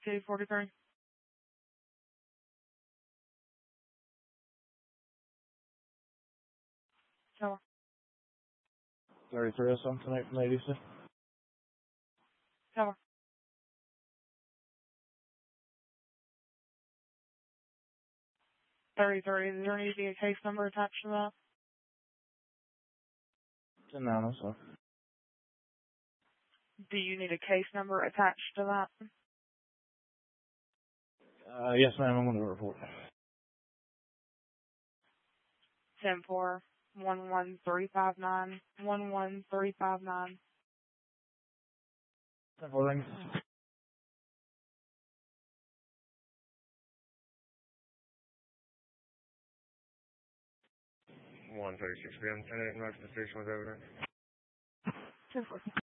243. Tower. 33 or something out from 86. Tower. 33. Is there need to be a case number attached to that? It's a nano, so. Do you need a case number attached to that? Yes, ma'am, I'm going to report. 10-4. 11359. 11359. 10-4 ring. 136 p.m. 10 north of the station was over there. 10-4.